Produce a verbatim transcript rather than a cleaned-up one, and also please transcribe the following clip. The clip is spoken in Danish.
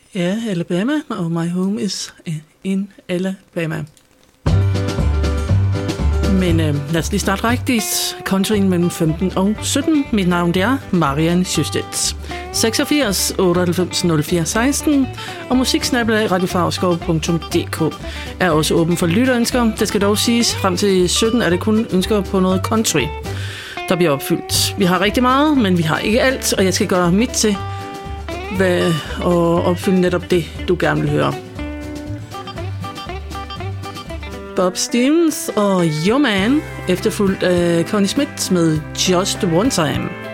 Ja, Alabama, og My Home is in Alabama. Men øh, lad os lige starte rigtigt. Countryen mellem femten og sytten. Mit navn det er Marianne Sjøstedt. seksogfirs otteoghalvfems nul fire seksten og musiksnabelag radiofarskov punktum d k er også åben for lytterønsker. Det skal dog siges, frem til sytten er det kun ønsker på noget country, der bliver opfyldt. Vi har rigtig meget, men vi har ikke alt, og jeg skal gøre mit til hvad, at opfylde netop det, du gerne vil høre. Bob Stevens og Your Man, efterfulgt af Connie Smith med Just One Time.